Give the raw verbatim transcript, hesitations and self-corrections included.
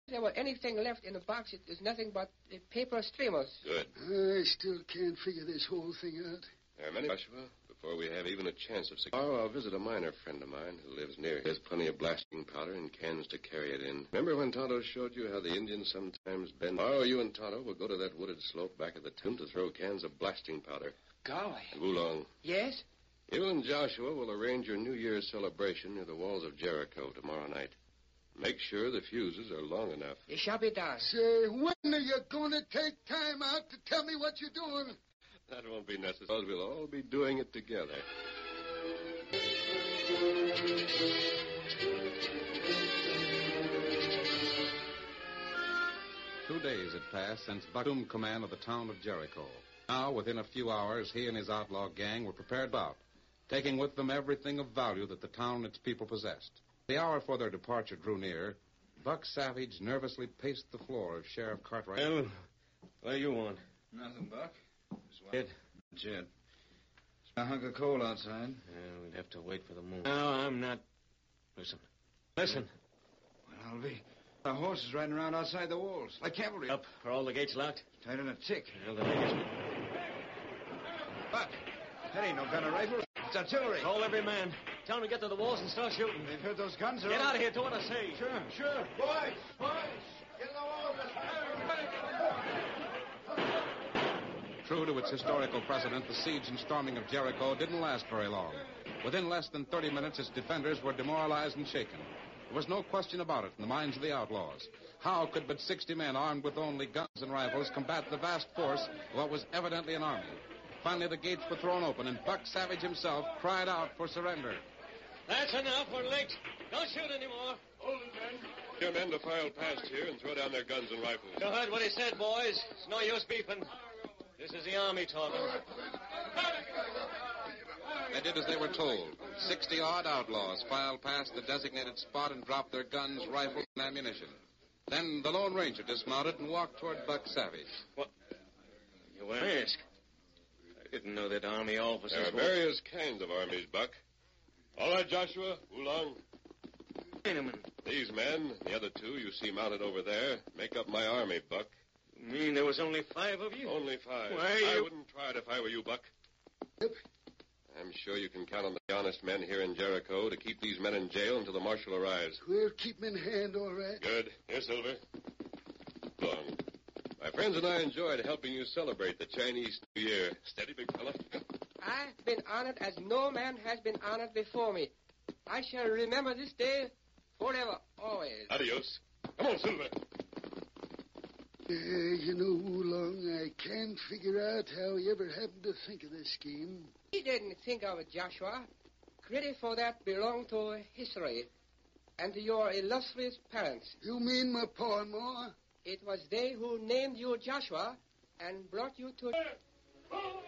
there were anything left in the box, it is nothing but uh, paper streamers. Good. I still can't figure this whole thing out. There are many, Joshua. Before we have even a chance of success. Tomorrow I'll visit a miner friend of mine who lives near. There's plenty of blasting powder and cans to carry it in. Remember when Tonto showed you how the Indians sometimes bend? Tomorrow you and Tonto will go to that wooded slope back of the tomb to throw cans of blasting powder. Golly. And Wulong. Yes? You and Joshua will arrange your New Year's celebration near the walls of Jericho tomorrow night. Make sure the fuses are long enough. It shall be done. Say, when are you going to take time out to tell me what you're doing? That won't be necessary. We'll all be doing it together. Two days had passed since Buck assumed command of the town of Jericho. Now, within a few hours, he and his outlaw gang were prepared out, taking with them everything of value that the town and its people possessed. The hour for their departure drew near. Buck Savage nervously paced the floor of Sheriff Cartwright. Well, what do you want? Nothing, Buck. Jed. Jed. It's a hunk of coal outside. Yeah, we'd have to wait for the moon. No, I'm not. Listen. Listen. Well, I'll be. The horses riding around outside the walls, like cavalry. Up. Are all the gates locked? Tight in a tick. Well, the ladies... Buck, that ain't no gun or rifle. It's artillery. Call every man. Tell them to get to the walls and start shooting. They've heard those guns. Get out of here, do what I say. Sure, sure. Boys, boys, get in the walls. True to its historical precedent, the siege and storming of Jericho didn't last very long. Within less than thirty minutes, its defenders were demoralized and shaken. There was no question about it in the minds of the outlaws. How could but sixty men armed with only guns and rifles combat the vast force of what was evidently an army? Finally, the gates were thrown open, and Buck Savage himself cried out for surrender. That's enough. We're licked. Don't shoot anymore. Hold it, men. Your men to file past here and throw down their guns and rifles. You heard what he said, boys. It's no use beefing. This is the army talking. They did as they were told. Sixty-odd outlaws filed past the designated spot and dropped their guns, rifles, and ammunition. Then the Lone Ranger dismounted and walked toward Buck Savage. What? You ask? I didn't know that army officers... There are were... various kinds of armies, Buck. All right, Joshua, Wulong. Wait a minute. These men, the other two you see mounted over there, make up my army, Buck. You mean there was only five of you? Only five. Why, I you... wouldn't try it if I were you, Buck. Yep. I'm sure you can count on the honest men here in Jericho to keep these men in jail until the marshal arrives. We'll keep them in hand, all right. Good. Here, Silver. Long. My friends and I enjoyed helping you celebrate the Chinese New Year. Steady, big fella. I've been honored as no man has been honored before me. I shall remember this day forever, always. Adios. Come on, Silver. Uh, you know, Wulong, I can't figure out how he ever happened to think of this scheme. He didn't think of it, Joshua. Credit for that belongs to history and to your illustrious parents. You mean my pa and ma? It was they who named you Joshua and brought you to...